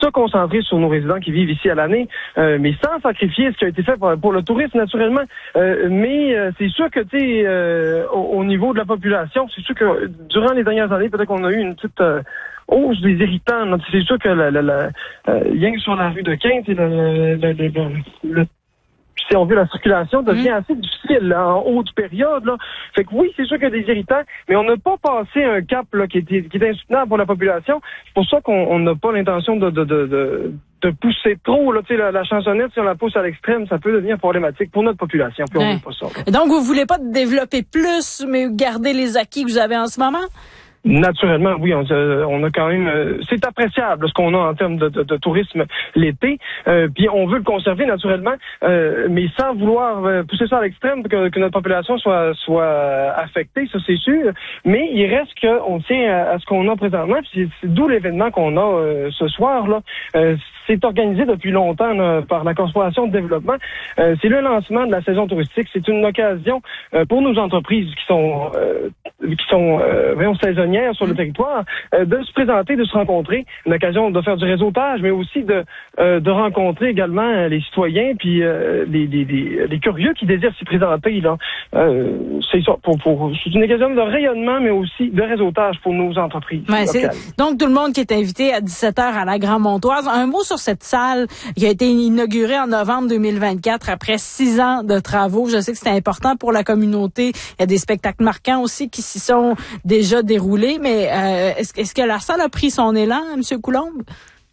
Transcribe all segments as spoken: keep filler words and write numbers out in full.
se concentrer sur nos résidents qui vivent ici à l'année, euh, mais sans sacrifier ce qui a été fait pour, pour le tourisme, naturellement. Euh, mais euh, c'est sûr que, tu sais, euh, au, au niveau de la population, c'est sûr que durant les dernières années, peut-être qu'on a eu une petite euh, hausse des irritants. Donc, c'est sûr que la, la, la, euh, rien que sur la rue de Quinte, le, le, le, le, le si on veut, la circulation devient mmh. assez difficile là, en haute période. Là. Fait que oui, c'est sûr qu'il y a des irritants, mais on n'a pas passé un cap là, qui, est, qui est insoutenable pour la population. C'est pour ça qu'on n'a pas l'intention de, de, de, de, de pousser trop. Là, la, la chansonnette, si on la pousse à l'extrême, ça peut devenir problématique pour notre population. Puis on ouais. veut pas ça. Là. Donc, vous voulez pas développer plus, mais garder les acquis que vous avez en ce moment? Naturellement, oui, on, euh, on a quand même, euh, c'est appréciable ce qu'on a en termes de, de, de tourisme l'été. Euh, puis on veut le conserver naturellement, euh, mais sans vouloir euh, pousser ça à l'extrême que, que notre population soit soit affectée, ça c'est sûr. Mais il reste qu'on tient à, à ce qu'on a présentement. Puis c'est, c'est d'où l'événement qu'on a euh, ce soir là. Euh, c'est organisé depuis longtemps là, par la Corporation de développement. Euh, c'est le lancement de la saison touristique. C'est une occasion euh, pour nos entreprises qui sont euh, qui sont euh, voyons, saisonnières sur le territoire, euh, de se présenter, de se rencontrer, une occasion de faire du réseautage, mais aussi de euh, de rencontrer également euh, les citoyens puis euh, les, les, les, les curieux qui désirent s'y présenter. Là, euh, c'est ça. Pour, pour, c'est une occasion de rayonnement, mais aussi de réseautage pour nos entreprises. Ouais, c'est, donc tout le monde qui est invité à dix-sept heures à la Grand-Montoise. Un mot sur cette salle qui a été inaugurée en novembre deux mille vingt-quatre après six ans de travaux. Je sais que c'était important pour la communauté. Il y a des spectacles marquants aussi qui s'y sont déjà déroulés. Mais euh, est-ce, est-ce que la salle a pris son élan, M. Coulombe?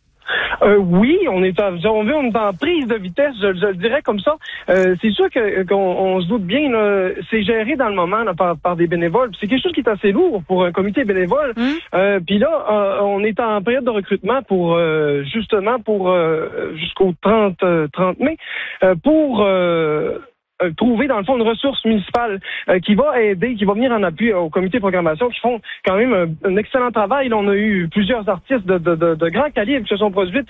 Euh, oui, on est, en, on veut, on est en prise de vitesse, je, je le dirais comme ça. Euh, c'est sûr que, qu'on on se doute bien, là, c'est géré dans le moment là, par, par des bénévoles. Puis c'est quelque chose qui est assez lourd pour un comité bénévole. Mmh. Euh, puis là, euh, on est en période de recrutement pour euh, justement pour euh, jusqu'au trente mai euh, pour euh, Euh, trouver dans le fond une ressource municipale euh, qui va aider, qui va venir en appui euh, au comité de programmation qui font quand même un, un excellent travail. Là, on a eu plusieurs artistes de, de, de, de grand calibre qui se sont produits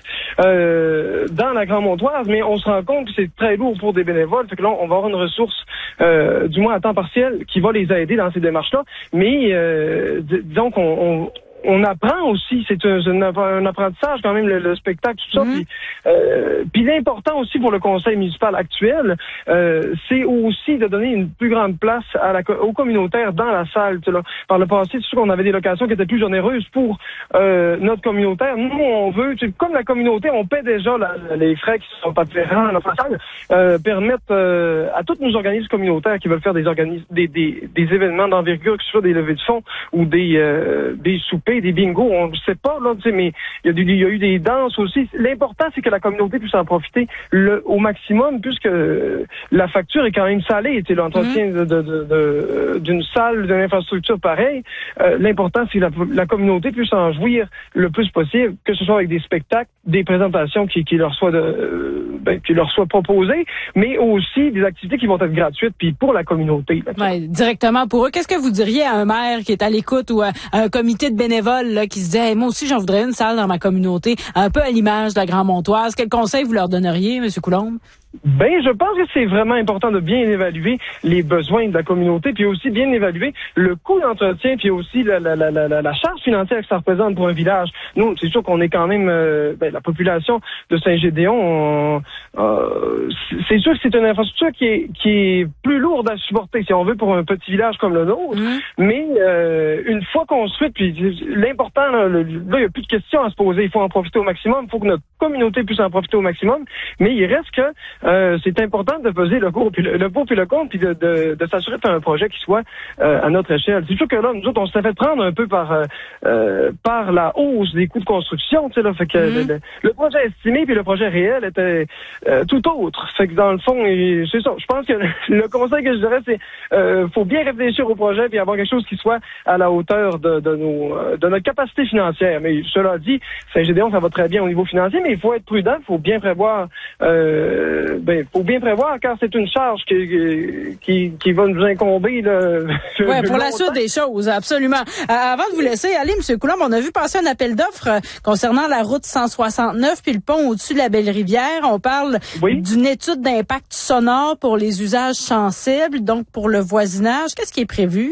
euh, dans la Grand-Montoise, mais on se rend compte que c'est très lourd pour des bénévoles. Fait que là, on va avoir une ressource, euh, du moins à temps partiel, qui va les aider dans ces démarches-là. Mais euh, d- disons qu'on on, on apprend aussi, c'est un, un, un apprentissage quand même, le, le spectacle, tout ça. Mmh. Puis, euh, puis l'important aussi pour le conseil municipal actuel, euh, c'est aussi de donner une plus grande place à la, aux communautaires dans la salle. Tu sais, là. Par le passé, c'est sûr qu'on avait des locations qui étaient plus généreuses pour euh, notre communautaire. Nous, on veut, tu sais, comme la communauté, on paie déjà la, les frais qui sont afférents à notre salle, euh, permettre euh, à tous nos organismes communautaires qui veulent faire des organismes, des, des, des événements d'envergure, que ce soit des levées de fonds ou des, euh, des soupers, des bingos, on ne sait pas, là, tu sais, mais il y, a du, il y a eu des danses aussi. L'important, c'est que la communauté puisse en profiter le, au maximum, puisque la facture est quand même salée. Tu sais, l'entretien mmh. de, de, de, de, d'une salle, d'une infrastructure pareille, euh, l'important, c'est que la, la communauté puisse en jouir le plus possible, que ce soit avec des spectacles, des présentations qui, qui leur soient de, euh, ben, qui leur soient proposées, mais aussi des activités qui vont être gratuites, puis pour la communauté. Ouais, directement pour eux. Qu'est-ce que vous diriez à un maire qui est à l'écoute ou à un comité de bénévoles là, qui se dit hey, moi aussi j'en voudrais une salle dans ma communauté, un peu à l'image de la Grand-Montoise? Quel conseil vous leur donneriez, M. Coulombe? Ben, je pense que c'est vraiment important de bien évaluer les besoins de la communauté, puis aussi bien évaluer le coût d'entretien, puis aussi la, la, la, la, la charge financière que ça représente pour un village. Nous, c'est sûr qu'on est quand même, euh, ben, la population de Saint-Gédéon, on, euh, c'est sûr que c'est une infrastructure qui est, qui est plus lourde à supporter, si on veut, pour un petit village comme le nôtre. Mmh. Mais euh, une fois construite, puis l'important, là, le, là, il n'y a plus de questions à se poser. Il faut en profiter au maximum. Il faut que notre communauté puisse en profiter au maximum. Mais il reste que Euh, c'est important de peser le pour puis le, le pour puis le contre, puis de, de, de s'assurer de faire un projet qui soit euh, à notre échelle. C'est sûr que là, nous autres, on s'est fait prendre un peu par euh, euh, par la hausse des coûts de construction, tu sais là, fait que mm-hmm. le, le projet estimé puis le projet réel était euh, tout autre. Fait que dans le fond, et c'est ça. Je pense que le conseil que je dirais, c'est euh, faut bien réfléchir au projet puis avoir quelque chose qui soit à la hauteur de, de nos de notre capacité financière. Mais cela dit, Saint-Gédéon, ça va très bien au niveau financier, mais il faut être prudent, il faut bien prévoir. Euh, Ben, faut bien prévoir car c'est une charge qui, qui, qui va nous incomber. Oui, pour la suite des choses, absolument. Euh, avant de vous laisser aller, M. Coulombe, on a vu passer un appel d'offres euh, concernant la route cent soixante-neuf puis le pont au-dessus de la Belle-Rivière. On parle oui. d'une étude d'impact sonore pour les usages sensibles, donc pour le voisinage. Qu'est-ce qui est prévu?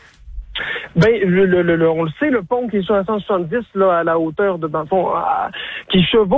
Ben, le, le, le, on le sait, le pont qui est sur la cent soixante-dix, là, à la hauteur de, dans le fond, à, qui chevauche